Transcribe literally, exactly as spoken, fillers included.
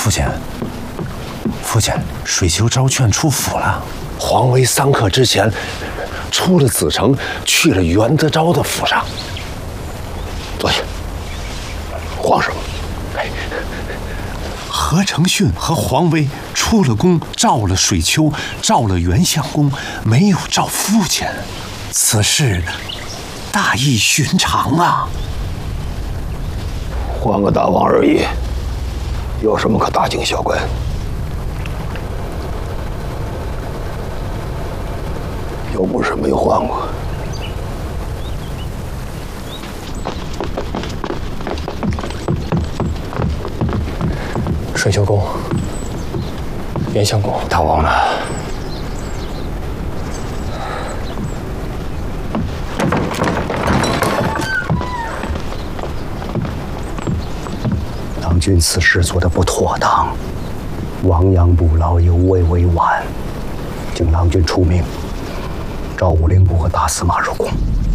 父亲，父亲，水丘招劝出府了。 皇威三刻之前出了子城，去了袁德昭的府上。坐下，皇上。哎， 何承训和黄威出了宫，召了水丘，召了袁相公，没有召父亲，此事大异寻常啊！ 换个大王而已，有什么可大惊小怪？又不是没换过。 水丘公，袁相公， 大王呢？ 郎君此事做得不妥当，亡羊补牢，犹未为晚。请郎君出命，召武令部和大司马入宫。